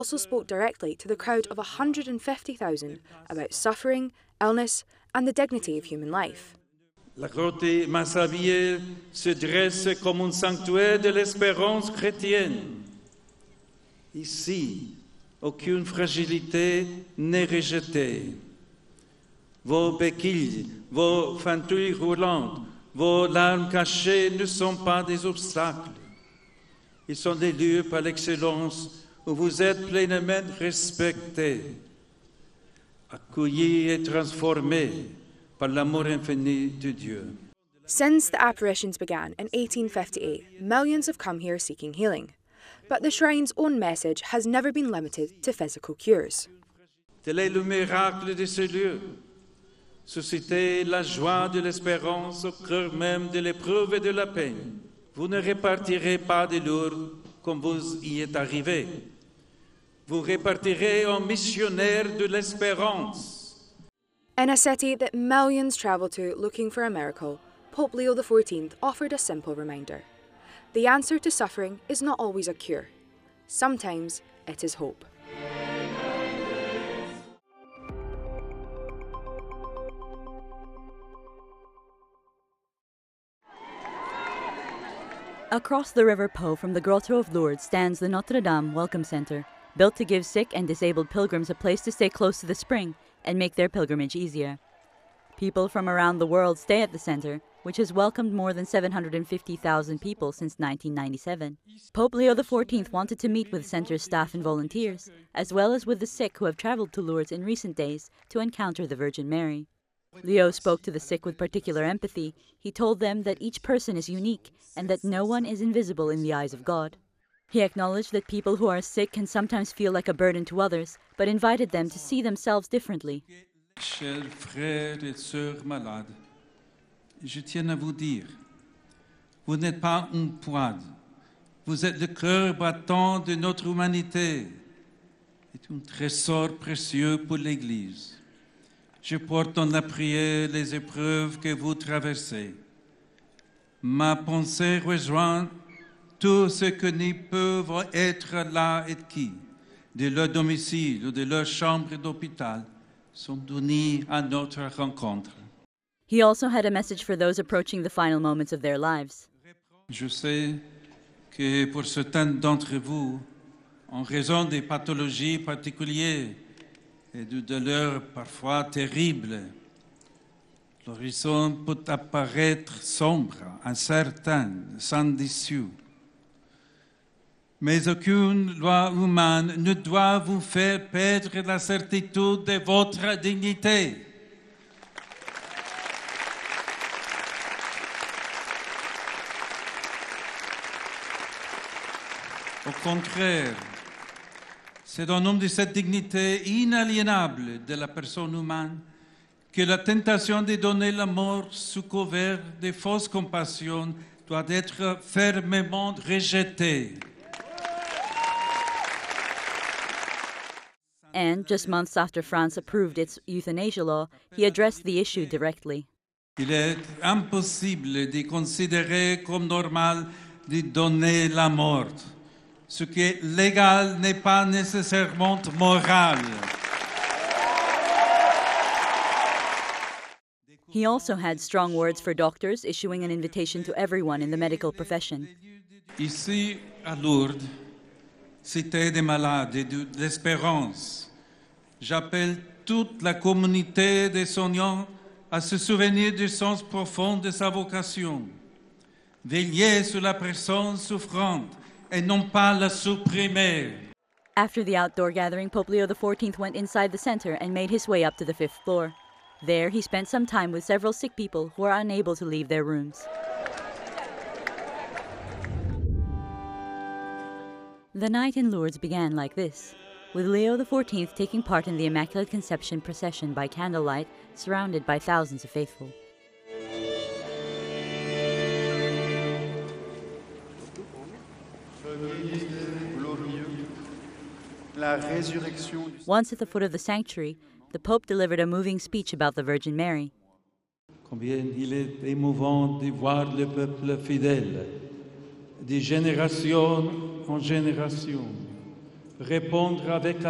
also spoke directly to the crowd of 150,000 about suffering, illness, and the dignity of human life. La grotte Massabielle se dresse comme un sanctuaire de l'espérance chrétienne. Ici, aucune fragilité n'est rejetée. Vos béquilles, vos fentouilles roulantes, vos larmes cachées ne sont pas des obstacles. Ils sont des lieux par l'excellence où vous êtes pleinement respectés, accueillis et transformés par l'amour infini de Dieu. Since the apparitions began in 1858, millions have come here seeking healing. But the shrine's own message has never been limited to physical cures. Tel est le miracle de ce lieu. Susciter la joie de l'espérance au cœur même de l'épreuve et de la peine. Vous ne répartirez pas de Lourdes comme vous y êtes arrivé. Vous répartirez en missionnaire de l'espérance. In a city that millions travel to looking for a miracle, Pope Leo XIV offered a simple reminder. The answer to suffering is not always a cure. Sometimes it is hope. Across the River Po from the Grotto of Lourdes stands the Notre Dame Welcome Center, built to give sick and disabled pilgrims a place to stay close to the spring and make their pilgrimage easier. People from around the world stay at the center, which has welcomed more than 750,000 people since 1997. Pope Leo XIV wanted to meet with center's staff and volunteers, as well as with the sick who have traveled to Lourdes in recent days to encounter the Virgin Mary. Leo spoke to the sick with particular empathy. He told them that each person is unique and that no one is invisible in the eyes of God. He acknowledged that people who are sick can sometimes feel like a burden to others, but invited them to see themselves differently. Chers frères et sœurs malades, je tiens à vous dire, vous n'êtes pas une poids, vous êtes le cœur battant de notre humanité. C'est un trésor précieux pour l'Église. Je porte dans la prière les épreuves que vous traversez. Ma pensée rejoint tous ceux qui ne peuvent être là et qui, de leur domicile ou de leur chambre d'hôpital, sont unis à notre rencontre. He also had a message for those approaching the final moments of their lives. Je sais que pour certains d'entre vous, en raison des pathologies particulières et de douleurs parfois terribles, l'horizon peut apparaître sombre, incertain, sans issue. Mais aucune loi humaine ne doit vous faire perdre la certitude de votre dignité. Au contraire, c'est au nom de cette dignité inaliénable de la personne humaine que la tentation de donner la mort sous couvert de fausses compassions doit être fermement rejetée. And, just months after France approved its euthanasia law, he addressed the issue directly. Il est impossible de considérer comme normal de donner la mort. Ce qui est légal n'est pas nécessairement moral. He also had strong words for doctors, issuing an invitation to everyone in the medical profession. Ici, à Lourdes, cité des malades et de l'espérance, j'appelle toute la communauté des soignants à se souvenir du sens profond de sa vocation. Veiller sur la personne souffrante et non pas la supprimer. After the outdoor gathering, Pope Leo XIV went inside the center and made his way up to the 5th floor. There, he spent some time with several sick people who are unable to leave their rooms. The night in Lourdes began like this, with Leo XIV taking part in the Immaculate Conception procession by candlelight, surrounded by thousands of faithful. Once at the foot of the sanctuary, the Pope delivered a moving speech about the Virgin Mary. Combien il est émouvant de voir le peuple fidèle, de génération en génération, répondre avec